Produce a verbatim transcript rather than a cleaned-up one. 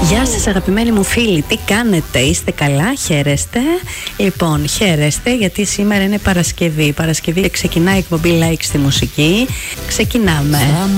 Γεια σας αγαπημένοι μου φίλοι, τι κάνετε, είστε καλά, χαίρεστε? Λοιπόν, χαίρεστε γιατί σήμερα είναι Παρασκευή. Παρασκευή ξεκινάει η εκπομπή Like στη μουσική. Ξεκινάμε.